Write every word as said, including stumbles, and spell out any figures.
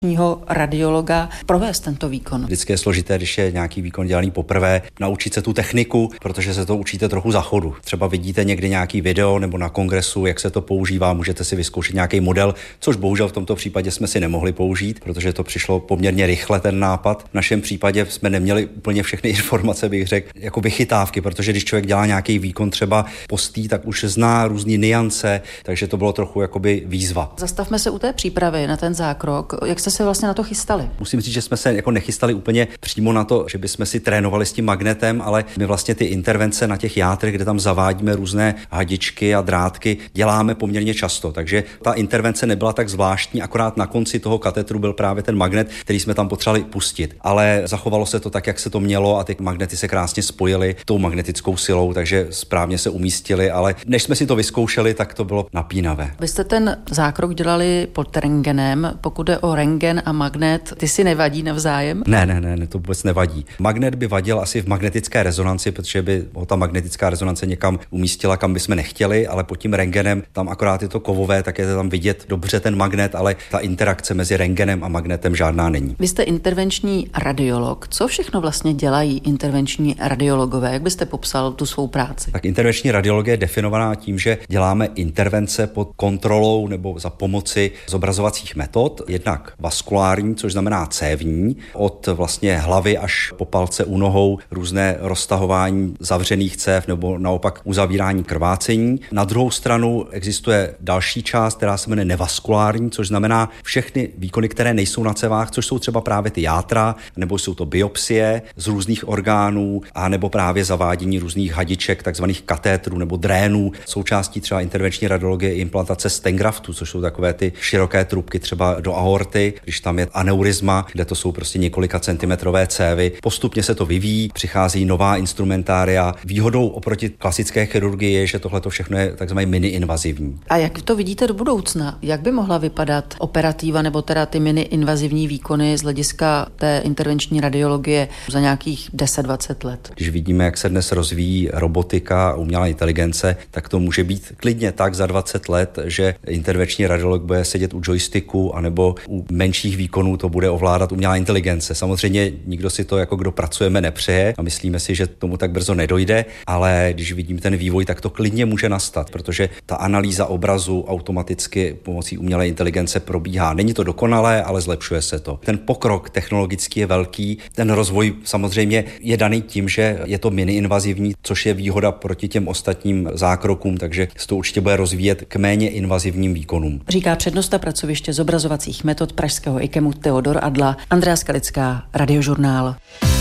radiologa provést tento výkon? Vždycky je složité, když je nějaký výkon dělaný poprvé, naučit se tu techniku, protože se to učíte trochu za chodu. Třeba vidíte někdy nějaký video nebo na kongresu, jak se to používá, můžete si vyzkoušet nějaký model, což bohužel v tomto případě jsme si nemohli použít, protože to přišlo poměrně rychle ten nápad. V našem případě jsme neměli úplně všechny informace, bych řekl, jako vychytávky, protože když člověk dělá nějaký výkon třeba postý, tak už zná různé nuance, takže to bylo trochu jakoby výzva. Zastavme se u té přípravy na ten zákrok. Jak jste se vlastně na to chystali? Musím říct, že jsme se jako nechystali úplně přímo na to, že bychom si trénovali s tím magnetem, ale my vlastně ty intervence na těch játrech, kde tam zavádíme různé hadičky a drátky, děláme poměrně často. Takže ta intervence nebyla tak zvláštní, akorát na konci toho katetru byl právě ten magnet, který jsme tam potřebovali pustit. Ale zachovalo se to tak, jak se to mělo a ty magnety se krásně spojily tou magnetickou silou, takže správně se umístily, ale než jsme si to vyzkoušeli, tak to bylo napínavé. Vy jste ten zákrok dělali pod rentgenem. Pokud je o rentgen a magnet, ty si nevadí navzájem? Ne, ne, ne, ne, to vůbec nevadí. Magnet by vadil asi v magnetické rezonanci, protože by ho ta magnetická rezonance někam umístila, kam bychom nechtěli, ale pod tím rentgenem tam akorát je to kovové, tak je tam vidět dobře ten magnet, ale ta interakce mezi rentgenem a magnetem žádná není. Vy jste intervenční radiolog. Co všechno vlastně dělají intervenční radiologové? Jak byste popsal tu svou práci? Tak intervenční radiologie je definovaná tím, že děláme intervence pod kontrolou nebo za pomoci zobrazovacích metod, jednak vaskulární, což znamená cévní, od vlastně hlavy až po palce u nohou, různé roztahování zavřených cév nebo naopak uzavírání krvácení. Na druhou stranu existuje další část, která se jmenuje nevaskulární, což znamená všechny výkony, které nejsou na cévách, což jsou třeba právě ty játra, nebo jsou to biopsie z různých orgánů, a nebo právě zavádění různých hadiček, takzvaných katétrů nebo drénů. Součástí třeba intervenční radiologie je implantace stengraftu, což jsou takové ty široké trubky třeba do aorty, když tam je aneurisma, kde to jsou prostě několika centimetrové cévy. Postupně se to vyvíjí, přichází nová instrumentária. Výhodou oproti klasické chirurgii je, že tohle to všechno je takzvané mini-invazivní. A jak to vidíte do budoucna? Jak by mohla vypadat operativa nebo teda ty mini-invazivní výkony z hlediska té intervenční radiologie za nějakých deset dvacet let? Když vidíme, jak se dnes rozvíjí robotika a umělá inteligence, tak to může být klidně tak za dvacet let, že intervenční radiolog bude sedět u joysticku anebo u menších výkonů to bude ovládat umělá inteligence. Samozřejmě nikdo si to, jako kdo pracujeme, nepřeje a myslíme si, že tomu tak brzo nedojde, ale když vidím ten vývoj, tak to klidně může nastat, protože ta analýza obrazu automaticky pomocí umělé inteligence probíhá. Není to dokonalé, ale zlepšuje se to. Ten pokrok technologický je velký, ten rozvoj samozřejmě je daný tím, že je to mini-invazivní, což je výhoda proti těm ostatním zákrokům, takže se to určitě bude rozvíjet k méně invazivním výkonům. Říká přednosta pracoviště zobrazovacích metod pražského IKEMu Teodor Adla. Andrea Skalická, Radiožurnál.